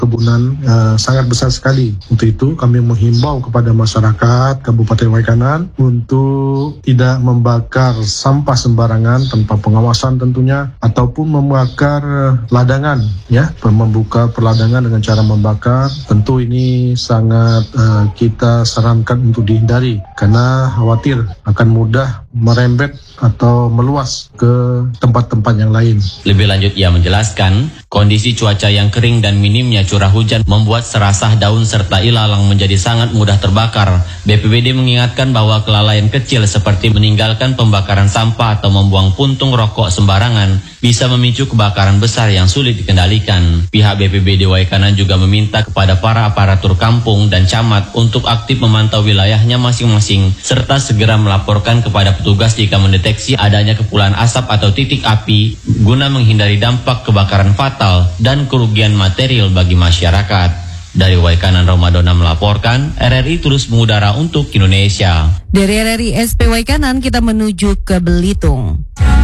perkebunan sangat besar sekali. Untuk itu kami menghimbau kepada masyarakat Kabupaten Waikanan untuk tidak membakar sampah sembarangan tanpa pengawasan tentunya, ataupun membakar ladangan, ya, membuka perladangan dengan cara membakar. Tentu ini sangat kita sarankan untuk dihindari karena khawatir akan mudah merembet atau meluas ke tempat-tempat yang lain. Lebih lanjut ia menjelaskan, kondisi cuaca yang kering dan minimnya curah hujan membuat serasah daun serta ilalang menjadi sangat mudah terbakar. BPBD mengingatkan bahwa kelalaian kecil seperti meninggalkan pembakaran sampah atau membuang puntung rokok sembarangan bisa memicu kebakaran besar yang sulit dikendalikan. Pihak BPBD Waikanan juga meminta kepada para aparatur kampung dan camat untuk aktif memantau wilayahnya masing-masing serta segera melaporkan kepada petugas jika mendeteksi adanya kepulan asap atau titik api guna menghindari dampak kebakaran fatal dan kerugian material bagi masyarakat. Dari Waikanan, Ramadona melaporkan, RRI terus mengudara untuk Indonesia. Dari RRI SP Waikanan kita menuju ke Belitung.